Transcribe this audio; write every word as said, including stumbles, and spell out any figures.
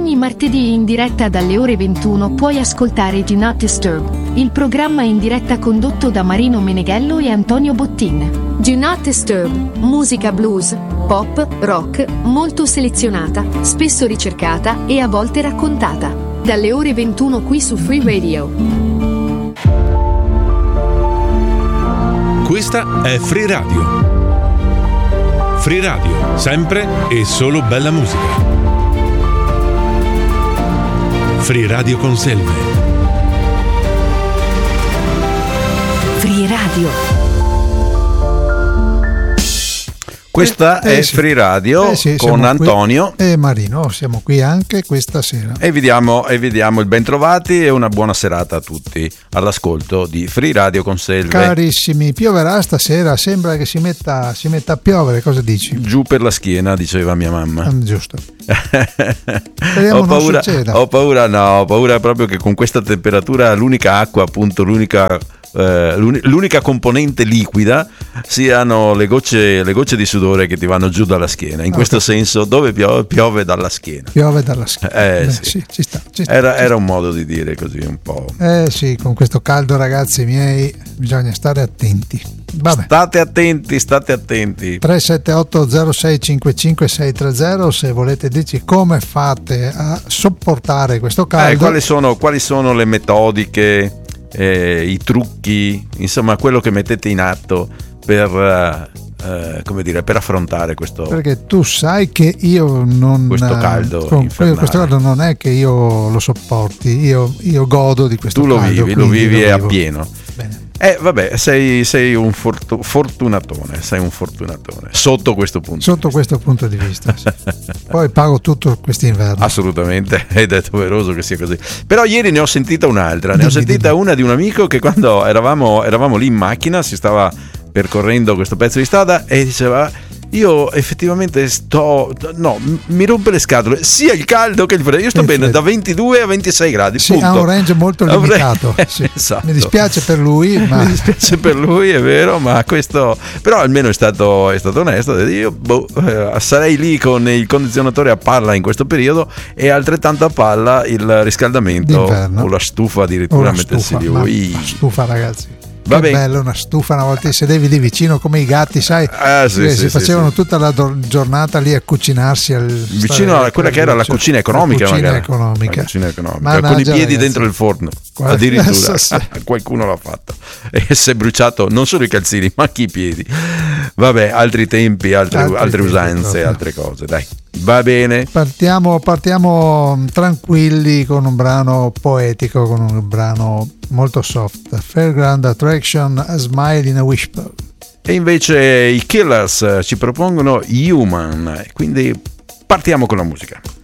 Ogni martedì in diretta dalle ore ventuno puoi ascoltare Do Not Disturb, il programma in diretta condotto da Marino Meneghello e Antonio Bottin. Do Not Disturb, musica blues, pop, rock, molto selezionata, spesso ricercata e a volte raccontata. Dalle ore ventuno qui su Free Radio. Questa è Free Radio. Free Radio, sempre e solo bella musica. Free Radio Conselve. Free Radio. Questa eh, è eh, sì. Free Radio eh, sì, con Antonio e Marino, siamo qui anche questa sera. E vi diamo, e vi diamo il bentrovati e una buona serata a tutti all'ascolto di Free Radio Conselve. Carissimi, pioverà stasera, sembra che si metta, si metta a piovere, cosa dici? Giù per la schiena, diceva mia mamma. Ah, giusto. Speriamo ho paura, non succeda. Ho paura, no, ho paura proprio che con questa temperatura l'unica acqua, appunto, l'unica... Uh, l'unica componente liquida siano le gocce, le gocce di sudore che ti vanno giù dalla schiena. In okay. questo senso, dove piove, piove dalla schiena. Piove dalla schiena. Eh, Beh, sì. Sì, ci sta, ci sta, era, ci era sta. un modo di dire così un po'. Eh sì, con questo caldo, ragazzi miei, bisogna stare attenti. Vabbè. State attenti, state attenti. tre sette otto zero sei cinque cinque sei tre zero se volete dirci come fate a sopportare questo caldo. Eh, quali sono, quali sono le metodiche? Eh, i trucchi, insomma quello che mettete in atto per eh, come dire, per affrontare questo, perché tu sai che io non questo caldo con, infernale. Questo caldo non è che io lo sopporti, io, io godo di questo tu lo caldo, vivi, lo vivi lo a vivo. pieno. Bene. Eh vabbè, sei, sei un fortu- fortunatone, sei un fortunatone sotto questo punto sotto di questo punto di vista. Sì. Poi pago tutto quest'inverno. Assolutamente, ed è doveroso che sia così. Però ieri ne ho sentita un'altra, ne dimmi, ho sentita dimmi. una di un amico che quando eravamo, eravamo lì in macchina, si stava percorrendo questo pezzo di strada e diceva: io effettivamente sto, no, mi rompe le scatole sia il caldo che il freddo. Io sto Il bene freddo. da ventidue a ventisei gradi. Sì, punto. ha un range molto limitato. Sì. Esatto. Mi dispiace per lui, ma mi dispiace per lui, è vero, ma questo però almeno è stato, è stato onesto. Io boh, eh, sarei lì con il condizionatore a palla in questo periodo e altrettanto a palla il riscaldamento d'inverno. o la stufa addirittura una a mettersi stufa, lì. ma, Ui. ma stufa, ragazzi. Va Che bene. bello, una stufa, una volta ti sedevi lì vicino come i gatti, sai, Ah, sì, che sì, si sì, facevano sì. tutta la do- giornata lì a cucinarsi al, Vicino a quella che era la cucina economica, la cucina magari. economica, La cucina economica. Mannaggia, con i piedi ragazzi. dentro il forno. Guarda, Addirittura sì. qualcuno l'ha fatto e si è bruciato non solo i calzini ma anche i piedi. Vabbè, altri tempi, altre, Altri altre tempi, usanze, proprio. altre cose, dai, va bene. Partiamo, partiamo tranquilli con un brano poetico, con un brano molto soft. Fairground Attraction, A Smile in a Wishbone. E invece i Killers ci propongono Human, quindi partiamo con la musica.